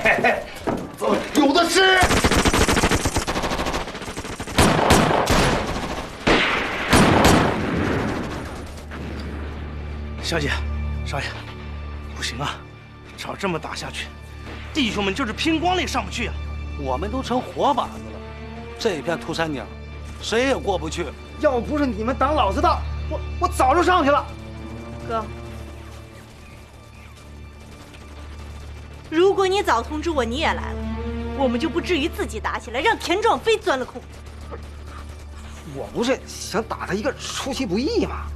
走，有的是。 小姐，少爷，不行啊，照这么打下去，弟兄们就是拼光了也上不去啊！ 我们都成活靶子了，这片土山岭，谁也过不去。 要不是你们挡老子道，我早就上去了。 哥，如果你早通知我你也来了，我们就不至于自己打起来，让田壮飞钻了空。 我不是想打他一个出其不意吗？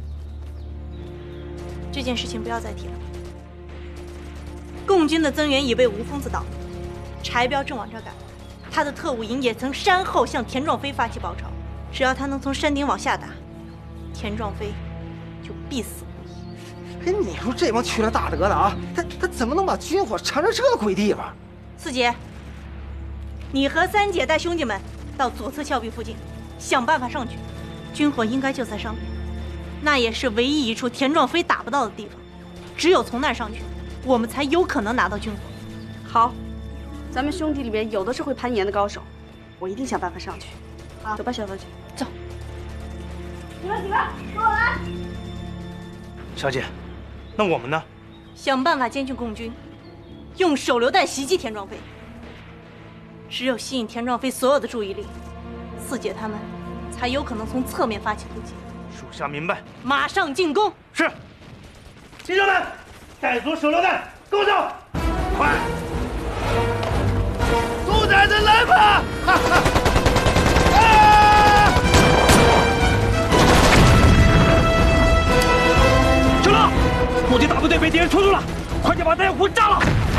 这件事情不要再提了。共军的增援已被吴疯子挡住，柴彪正往这赶，他的特务营也曾山后向田壮飞发起包抄。只要他能从山顶往下打，田壮飞就必死无疑。 哎，你说这帮缺了大德的啊，他怎么能把军火藏在这鬼地方？ 四姐，你和三姐带兄弟们到左侧峭壁附近，想办法上去。军火应该就在上面，那也是唯一一处田壮飞打不到的地方。只有从那儿上去，我们才有可能拿到军火。 好，咱们兄弟里面有的是会攀岩的高手，我一定想办法上去。好，走吧，小刀姐，走。 你们几个跟我来。 小姐，那我们呢？ 想办法监禁共军，用手榴弹袭击田壮飞。只有吸引田壮飞所有的注意力，四姐他们才有可能从侧面发起突击。 属下明白， 马上进攻。 是。弟兄们，带足手榴弹，跟我走！快！兔崽子，来吧！哈哈！啊！小乐，我军大部队被敌人拖住了，快点把弹药库炸了！